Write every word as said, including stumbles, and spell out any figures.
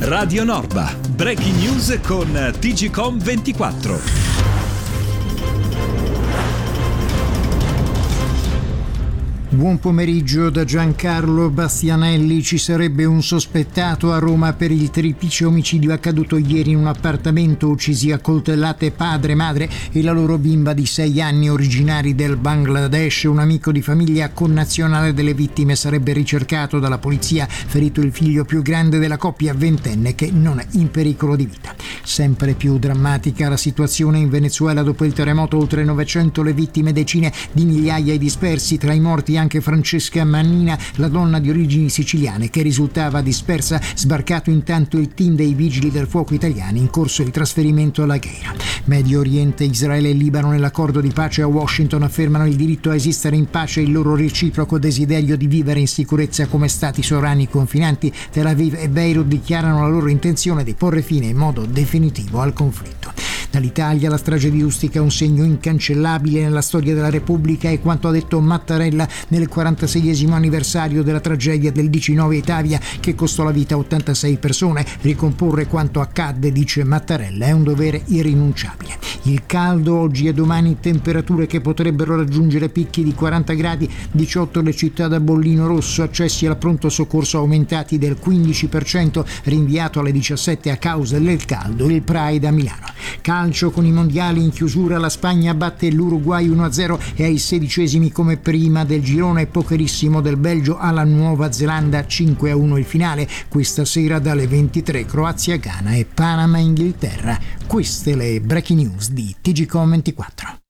Radio Norba, breaking news con T G Com ventiquattro. Buon pomeriggio da Giancarlo Bastianelli. Ci sarebbe un sospettato a Roma per il triplice omicidio accaduto ieri in un appartamento. Uccisi a coltellate padre, madre e la loro bimba di sei anni, originari del Bangladesh. Un amico di famiglia connazionale delle vittime sarebbe ricercato dalla polizia. Ferito il figlio più grande della coppia, ventenne, che non è in pericolo di vita. Sempre più drammatica la situazione in Venezuela dopo il terremoto. Oltre novecento le vittime, decine di migliaia i dispersi. Tra i morti anche Francesca Mannina, la donna di origini siciliane che risultava dispersa. Sbarcato intanto il team dei vigili del fuoco italiani, in corso di trasferimento alla Gheira. Medio Oriente, Israele e Libano nell'accordo di pace a Washington affermano il diritto a esistere in pace e il loro reciproco desiderio di vivere in sicurezza come stati sovrani confinanti. Tel Aviv e Beirut dichiarano la loro intenzione di porre fine in modo definitivo al conflitto. Dall'Italia la strage di Ustica, un segno incancellabile nella storia della Repubblica, è quanto ha detto Mattarella nel quarantaseiesimo anniversario della tragedia del diciannove Italia che costò la vita a ottantasei persone. Ricomporre quanto accadde, dice Mattarella, è un dovere irrinunciabile. Il caldo oggi e domani, temperature che potrebbero raggiungere picchi di quaranta gradi, diciotto le città da bollino rosso, accessi al pronto soccorso aumentati del quindici per cento, rinviato alle diciassette a causa del caldo. Il Pride a Milano. Calcio con i mondiali in chiusura, la Spagna batte l'Uruguay uno a zero e ai sedicesimi come prima del girone. Pokerissimo del Belgio alla Nuova Zelanda, cinque a uno il finale. Questa sera dalle ventitré Croazia Ghana e Panama Inghilterra. Queste le breaking news di T G Com ventiquattro.